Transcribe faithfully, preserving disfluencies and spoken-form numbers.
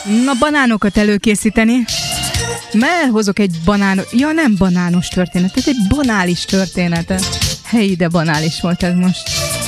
Na, banánokat előkészíteni. Mert hozok egy banános... Ja, nem banános történetet, egy banális történetet. Helyi, de banális volt ez most.